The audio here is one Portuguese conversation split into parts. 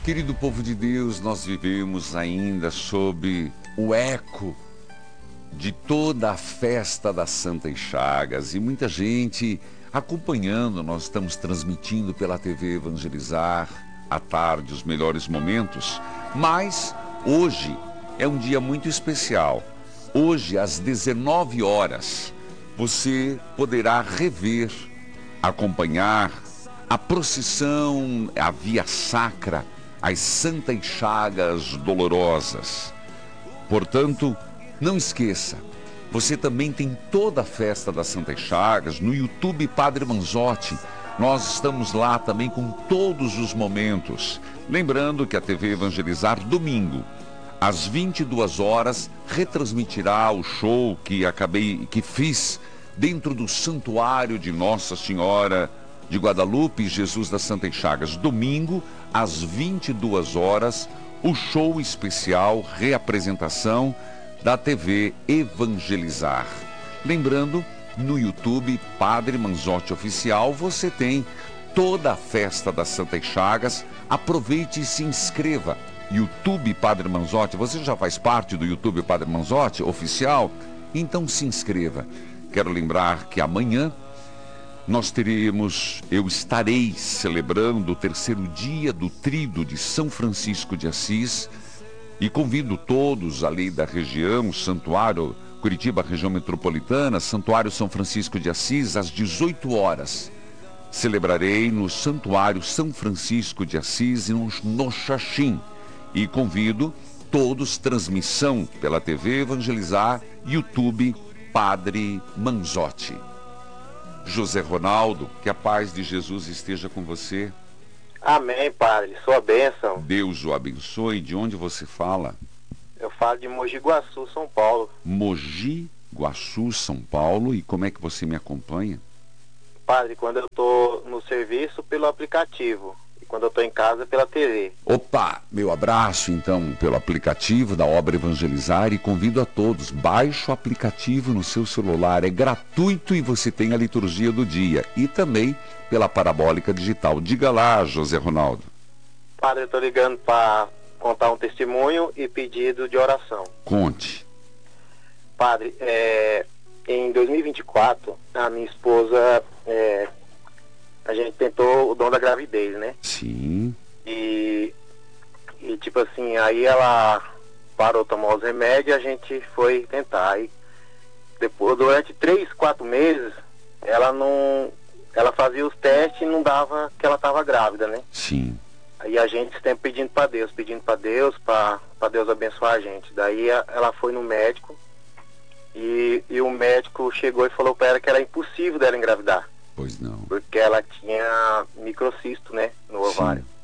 Querido povo de Deus, nós vivemos ainda sob o eco de toda a festa das Santas Chagas e muita gente acompanhando. Nós estamos transmitindo pela TV Evangelizar à tarde os melhores momentos, mas hoje é um dia muito especial. Hoje, às 19 horas, você poderá rever, acompanhar a procissão, a Via Sacra, as Santas Chagas Dolorosas. Portanto, não esqueça, você também tem toda a festa das Santas Chagas no YouTube Padre Manzotti. Nós estamos lá também com todos os momentos. Lembrando que a TV Evangelizar, domingo, às 22 horas, retransmitirá o show que fiz dentro do Santuário de Nossa Senhora de Guadalupe e Jesus das Santas Chagas. Domingo, às 22 horas, o show especial, reapresentação da TV Evangelizar. Lembrando, no YouTube Padre Manzotti Oficial, você tem toda a festa das Santas Chagas. Aproveite e se inscreva. YouTube Padre Manzotti, você já faz parte do YouTube Padre Manzotti Oficial? Então se inscreva. Quero lembrar que amanhã eu estarei celebrando o terceiro dia do Tríduo de São Francisco de Assis e convido todos ali da região, Santuário Curitiba, região metropolitana, Santuário São Francisco de Assis, às 18 horas. Celebrarei no Santuário São Francisco de Assis no Xaxim e convido todos, transmissão pela TV Evangelizar, YouTube Padre Manzotti. José Ronaldo, que a paz de Jesus esteja com você. Amém, Padre. Sua bênção. Deus o abençoe. De onde você fala? Eu falo de Mogi Guaçu, São Paulo. Mogi Guaçu, São Paulo. E como é que você me acompanha? Padre, quando eu estou no serviço, pelo aplicativo. E quando eu estou em casa, pela TV. Opa! Meu abraço, então, pelo aplicativo da Obra Evangelizar e convido a todos. Baixe o aplicativo no seu celular. É gratuito e você tem a liturgia do dia. E também pela Parabólica Digital. Diga lá, José Ronaldo. Padre, eu estou ligando para contar um testemunho e pedido de oração. Conte. Padre, em 2024, a minha esposa, a gente tentou o dom da gravidez, né? Sim. E tipo assim, aí ela parou de tomar os remédios e a gente foi tentar. Aí, depois, durante 3, 4 meses, ela fazia os testes e não dava que ela estava grávida, né? Sim. Aí a gente sempre pedindo para Deus, para Deus abençoar a gente. Daí ela foi no médico e o médico chegou e falou para ela que era impossível dela engravidar. Pois não. Porque ela tinha microcisto, né, no ovário. Sim.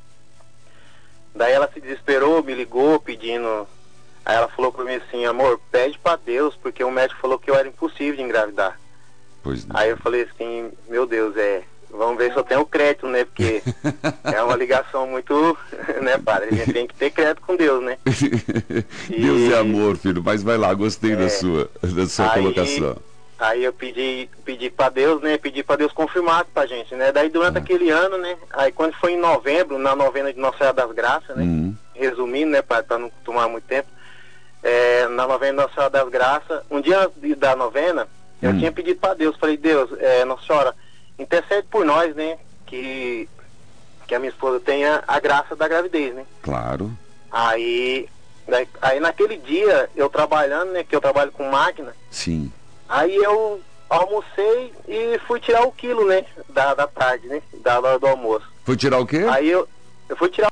Daí ela se desesperou, me ligou pedindo. Aí ela falou para mim assim: amor, pede para Deus, porque o médico falou que eu era impossível de engravidar. Pois não. Aí eu falei assim: meu Deus, vamos ver se eu tenho crédito, né? Porque é uma ligação muito, né, Padre? A gente tem que ter crédito com Deus, né? Deus é amor, filho, mas vai lá, gostei da sua colocação. Aí eu pedi para Deus, né? Pedi para Deus confirmar pra gente, né? Daí durante aquele ano, né? Aí quando foi em novembro, na novena de Nossa Senhora das Graças, né? Resumindo, né, para não tomar muito tempo, na novena de Nossa Senhora das Graças, um dia antes da novena, eu tinha pedido para Deus, falei: Deus, Nossa Senhora, intercede por nós, né? Que a minha esposa tenha a graça da gravidez, né? Claro. Aí naquele dia, eu trabalhando, né? Que eu trabalho com máquina. Sim. Aí eu almocei e fui tirar o quilo, né? Da tarde, né? Da hora do almoço. Foi tirar o quê? Aí eu fui tirar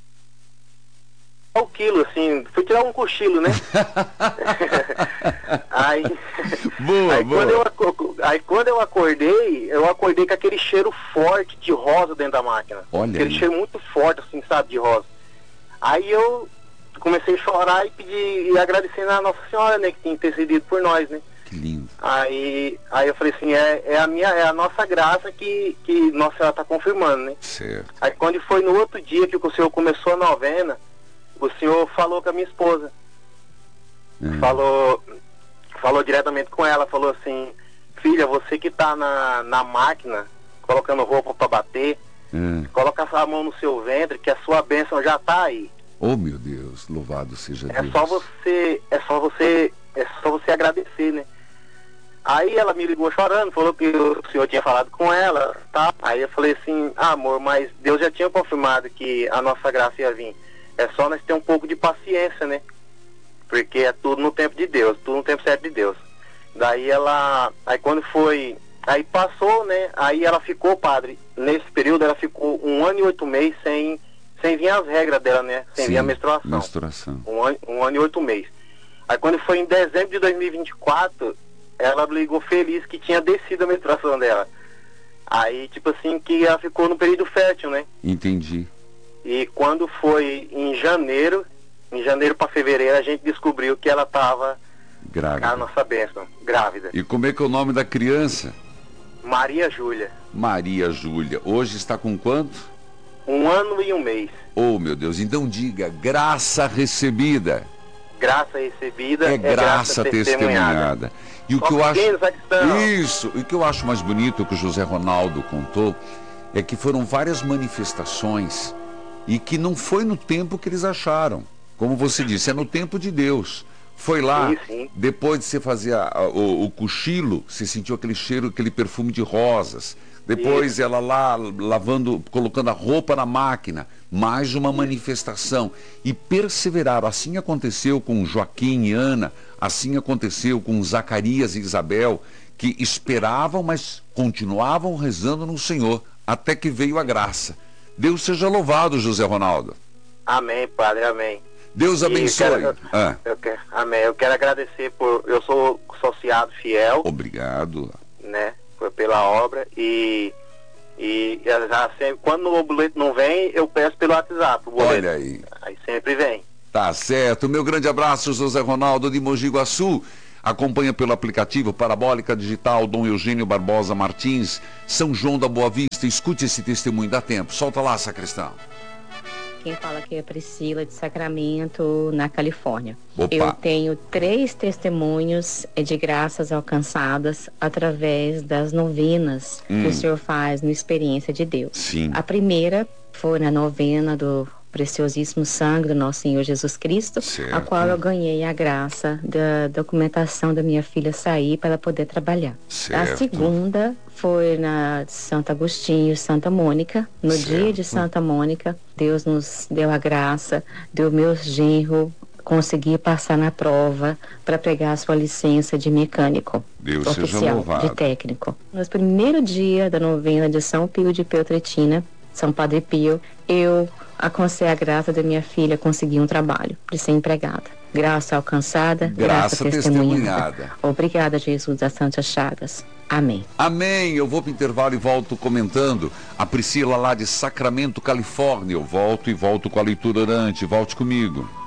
o quilo, assim, fui tirar um cochilo, né? Quando eu acordei com aquele cheiro forte de rosa dentro da máquina. Olha. Aquele cheiro muito forte, assim, sabe, de rosa. Aí eu comecei a chorar e agradecendo a Nossa Senhora, né? Que tinha intercedido por nós, né? Que lindo. Aí eu falei assim: é a nossa graça que Nossa Senhora está confirmando, né? Certo. Aí quando foi no outro dia que o senhor começou a novena, o senhor falou com a minha esposa. Falou diretamente com ela, falou assim: filha, você que tá na máquina colocando roupa para bater, Coloca a mão no seu ventre que a sua bênção já está aí. Oh, meu Deus, louvado seja Deus. É só você agradecer, né? Aí ela me ligou chorando, falou que o senhor tinha falado com ela, tá? Aí eu falei assim, amor, mas Deus já tinha confirmado que a nossa graça ia vir. É só nós ter um pouco de paciência, né? Porque é tudo no tempo de Deus, tudo no tempo certo de Deus. Daí aí quando foi, aí passou, né? Aí ela ficou, padre, nesse período ela ficou 1 ano e 8 meses sem vir as regras dela, né? Sem vir a menstruação. Um ano e 8 meses. Aí quando foi em dezembro de 2024, ela ligou feliz que tinha descido a menstruação dela. Aí, tipo assim, que ela ficou no período fértil, né? Entendi. E quando foi em janeiro para fevereiro, a gente descobriu que ela estava grávida. A nossa bênção, grávida. E como é que é o nome da criança? Maria Júlia. Maria Júlia. Hoje está com quanto? 1 ano e 1 mês. Oh, meu Deus. Então diga, graça recebida. Graça recebida é graça testemunhada. E o que eu acho... Isso. E o que eu acho mais bonito que o José Ronaldo contou é que foram várias manifestações e que não foi no tempo que eles acharam. Como você disse, é no tempo de Deus. Foi lá, sim. Depois de você fazer o cochilo, você sentiu aquele cheiro, aquele perfume de rosas. Depois ela lá lavando, colocando a roupa na máquina. Mais uma manifestação. E perseveraram. Assim aconteceu com Joaquim e Ana. Assim aconteceu com Zacarias e Isabel, que esperavam, mas continuavam rezando no Senhor, até que veio a graça. Deus seja louvado, José Ronaldo. Amém, padre, amém. Deus abençoe. Amém. Eu quero agradecer eu sou associado fiel. Obrigado. Né, pela obra e sempre, quando o boleto não vem, eu peço pelo WhatsApp o boleto. Olha aí. Aí sempre vem. Tá certo. Meu grande abraço, José Ronaldo de Mogi Guaçu. Acompanha pelo aplicativo Parabólica Digital Dom Eugênio Barbosa Martins, São João da Boa Vista. Escute esse testemunho, dá tempo. Solta lá, sacristão. Quem fala aqui é Priscila de Sacramento, na Califórnia. Opa. Eu tenho 3 testemunhos de graças alcançadas através das novenas que o senhor faz no Experiência de Deus. Sim. A primeira foi na novena do preciosíssimo sangue do nosso Senhor Jesus Cristo, certo. A qual eu ganhei a graça da documentação da minha filha sair para ela poder trabalhar. Certo. A segunda foi na Santo Agostinho, Santa Mônica. No dia de Santa Mônica, Deus nos deu a graça, deu meu genro conseguir passar na prova para pegar a sua licença de mecânico. Deus oficial, seja louvado. de técnico. No primeiro dia da novena de São Pio de Peltretina, São Padre Pio, eu alcancei a graça da minha filha conseguir um trabalho, de ser empregada. Graça alcançada, graça testemunhada. Obrigada, Jesus das Santas Chagas. Amém. Amém. Eu vou para o intervalo e volto comentando. A Priscila lá de Sacramento, Califórnia. Eu volto com a leitura orante. Volte comigo.